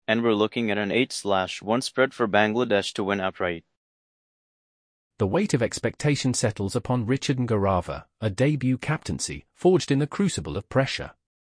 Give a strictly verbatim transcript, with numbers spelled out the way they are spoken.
And we're looking at an eight slash one spread for Bangladesh to win outright. The weight of expectation settles upon Richard Ngarawa, a debut captaincy, forged in the crucible of pressure.